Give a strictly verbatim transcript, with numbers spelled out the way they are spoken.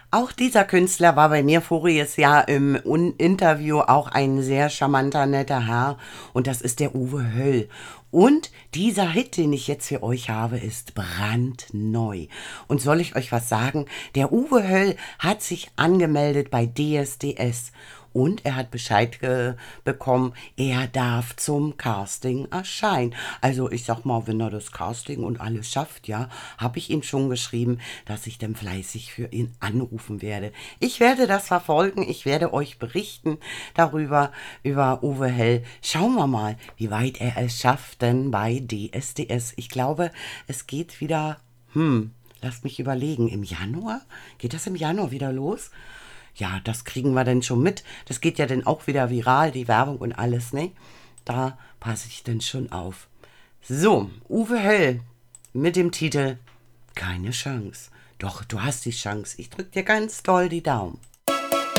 Auch dieser Künstler war bei mir voriges Jahr im Un Interview auch ein sehr charmanter, netter Herr. Und das ist der Uwe Höll. Und dieser Hit, den ich jetzt für euch habe, ist brandneu. Und soll ich euch was sagen? Der Uwe Höll hat sich angemeldet bei D S D S. Und er hat Bescheid ge bekommen, er darf zum Casting erscheinen. Also ich sag mal, wenn er das Casting und alles schafft, ja, habe ich ihm schon geschrieben, dass ich dann fleißig für ihn anrufen werde. Ich werde das verfolgen, ich werde euch berichten darüber, über Uwe Hell. Schauen wir mal, wie weit er es schafft, denn bei D S D S. Ich glaube, es geht wieder, hm, lasst mich überlegen, im Januar? Geht das im Januar wieder los? Ja, das kriegen wir denn schon mit. Das geht ja dann auch wieder viral, die Werbung und alles, ne? Da passe ich denn schon auf. So, Uwe Höll mit dem Titel Keine Chance. Doch, du hast die Chance. Ich drück dir ganz doll die Daumen.